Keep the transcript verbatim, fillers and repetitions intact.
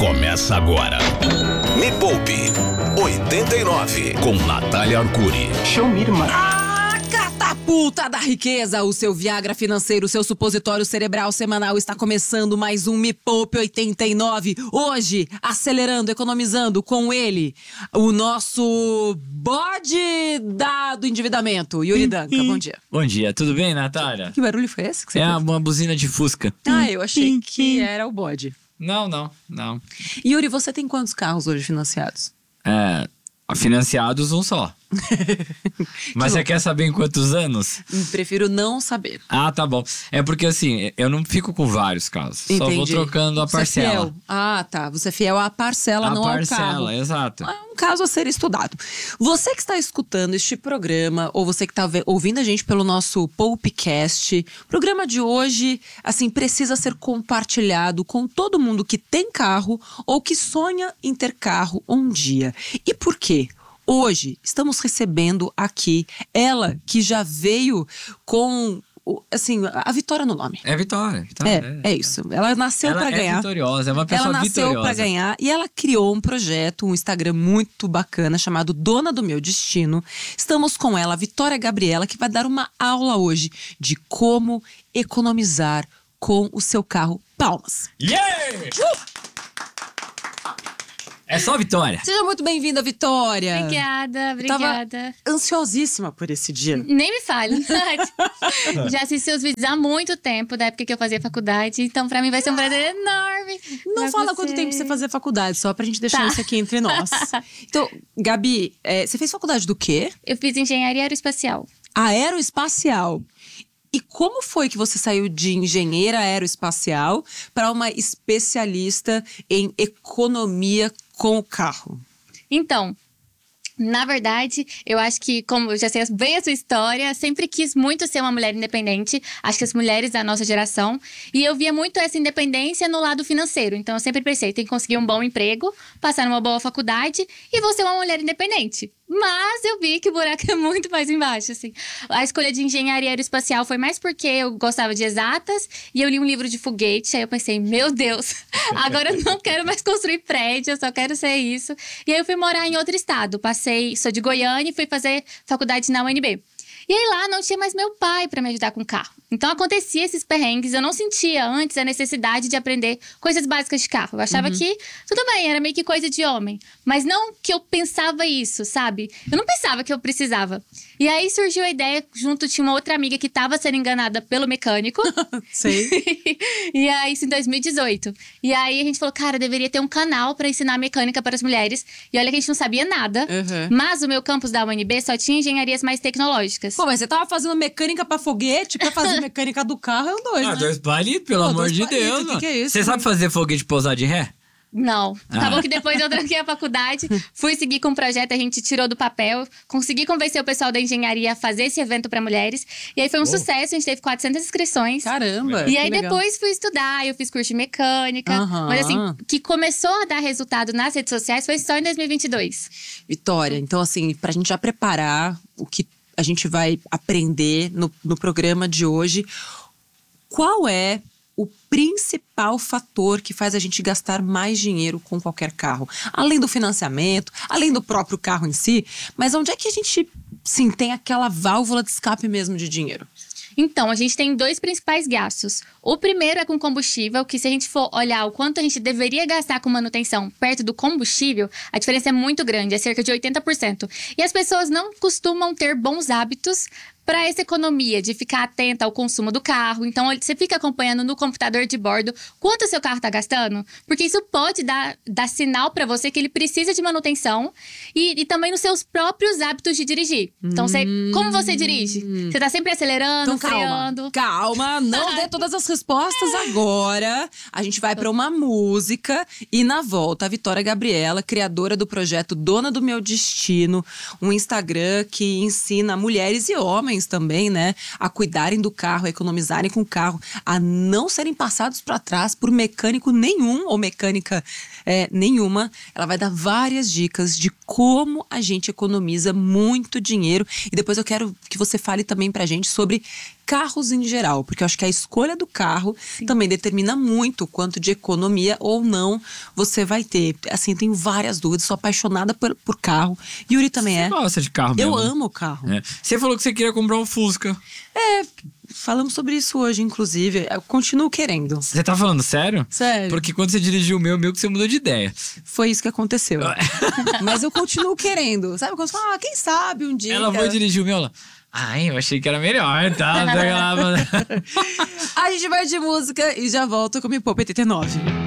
começa agora. Me Poupe oitenta e nove com Natália Arcuri. Show me, irmã. A catapulta da riqueza, o seu Viagra financeiro, o seu supositório cerebral semanal está começando mais um Me Poupe oitenta e nove. Hoje, acelerando, economizando com ele, o nosso bode da, do endividamento, Yuri Danca. Bom dia. Bom dia, tudo bem, Natália? Que barulho foi esse que você É fez? uma buzina de Fusca. Ah, eu achei que era o bode. Não, não, não. Yuri, você tem quantos carros hoje financiados? É, financiados um só. Mas você quer saber em quantos anos? Prefiro não saber. Ah, tá bom. É porque assim, eu não fico com vários carros. Entendi. Só vou trocando a Você é parcela. fiel. Ah, tá. Você é fiel à parcela, A não ao carro. parcela, exato. É um caso a ser estudado. Você que está escutando este programa, ou você que está ouvindo a gente pelo nosso Poupecast, o programa de hoje, assim, precisa ser compartilhado com todo mundo que tem carro ou que sonha em ter carro um dia. E por quê? Hoje estamos recebendo aqui ela que já veio com, assim, a vitória no nome. É Vitória. Vitória É, é isso. Ela nasceu Ela para é ganhar. vitoriosa, é uma pessoa Ela nasceu vitoriosa. para ganhar e ela criou um projeto, um Instagram muito bacana chamado Dona do Meu Destino. Estamos com ela, a Vitória Gabriela, que vai dar uma aula hoje de como economizar com o seu carro. Palmas! Yeah! Uh! É só vitória. Seja muito bem-vinda, Vitória! Obrigada, obrigada. Tava ansiosíssima por esse dia. Nem me fale. Já assisti os vídeos há muito tempo, da época que eu fazia faculdade. Então, pra mim, vai ser um prazer enorme. Não pra fala você. quanto tempo você fazia faculdade, só pra gente deixar Tá. isso aqui entre nós. Então, Gabi, é, você fez faculdade do quê? Eu fiz engenharia aeroespacial. Aeroespacial. E como foi que você saiu de engenheira aeroespacial para uma especialista em economia com o carro? Então, na verdade, eu acho que, como eu já sei bem a sua história, sempre quis muito ser uma mulher independente. Acho que as mulheres da nossa geração. E eu via muito essa independência no lado financeiro. Então, eu sempre pensei, tem que conseguir um bom emprego, passar numa boa faculdade e vou ser uma mulher independente. Mas eu vi que o buraco é muito mais embaixo, assim. A escolha de engenharia aeroespacial foi mais porque eu gostava de exatas e eu li um livro de foguete. Aí eu pensei, meu Deus, agora eu não quero mais construir prédio, eu só quero ser isso. E aí eu fui morar em outro estado. Passei, sou de Goiânia e fui fazer faculdade na U N B. E aí lá não tinha mais meu pai para me ajudar com o carro. Então acontecia esses perrengues, eu não sentia antes a necessidade de aprender coisas básicas de carro. Eu achava Uhum. que tudo bem, era meio que coisa de homem. Mas não que eu pensava isso, sabe? Eu não pensava que eu precisava. E aí surgiu a ideia, junto tinha uma outra amiga que estava sendo enganada pelo mecânico. Sei. E aí, isso em dois mil e dezoito. E aí a gente falou, cara, deveria ter um canal para ensinar mecânica para as mulheres. E olha que a gente não sabia nada. Uhum. Mas o meu campus da U N B só tinha engenharias mais tecnológicas. Pô, mas você tava fazendo mecânica pra foguete, pra fazer mecânica do carro, é um dois, Ah, né? dois palitos, pelo Pô, amor dois de palitos, Deus. que mano. que é isso? Você sabe fazer foguete pousar de ré? Não. Ah. Acabou que depois eu tranquei a faculdade, fui seguir com o projeto, a gente tirou do papel, consegui convencer o pessoal da engenharia a fazer esse evento para mulheres. E aí foi um sucesso, a gente teve quatrocentas inscrições. Caramba! E que aí legal. depois fui estudar, eu fiz curso de mecânica. Aham. Mas assim, que começou a dar resultado nas redes sociais foi só em dois mil e vinte e dois. Vitória, então assim, pra gente já preparar o que a gente vai aprender no, no programa de hoje, qual é o principal fator que faz a gente gastar mais dinheiro com qualquer carro? Além do financiamento, além do próprio carro em si, mas onde é que a gente, sim, tem aquela válvula de escape mesmo de dinheiro? Então, a gente tem dois principais gastos. O primeiro é com combustível, que se a gente for olhar o quanto a gente deveria gastar com manutenção perto do combustível, a diferença é muito grande, é cerca de oitenta por cento. E as pessoas não costumam ter bons hábitos para essa economia, de ficar atenta ao consumo do carro. Então, você fica acompanhando no computador de bordo quanto o seu carro está gastando, porque isso pode dar, dar sinal para você que ele precisa de manutenção e, e também nos seus próprios hábitos de dirigir. Então, você, como você dirige? Você está sempre acelerando, Então calma, freando? calma, não dê todas as respostas agora. A gente vai para uma música e na volta a Vitória Gabriela, criadora do projeto Dona do Meu Destino, um Instagram que ensina mulheres e homens também, né, a cuidarem do carro, a economizarem com o carro, a não serem passados para trás por mecânico nenhum ou mecânica é, nenhuma. Ela vai dar várias dicas de como a gente economiza muito dinheiro e depois eu quero que você fale também pra gente sobre carros em geral, porque eu acho que a escolha do carro Sim. também determina muito o quanto de economia ou não você vai ter. Assim, eu tenho várias dúvidas, sou apaixonada por, por carro. Yuri também você é. Você gosta de carro mesmo? Eu amo carro. É. Você falou que você queria comprar um Fusca. É, falamos sobre isso hoje, inclusive. Eu continuo querendo. Você tá falando sério? Sério. Porque quando você dirigiu o meu, meio que você mudou de ideia. Foi isso que aconteceu. Mas eu continuo querendo. Sabe quando você fala, ah, quem sabe um dia. Ela foi dirigir o meu, ela... Ai, eu achei que era melhor, tá? A gente vai de música e já volto com o Me Poupa oitenta e nove.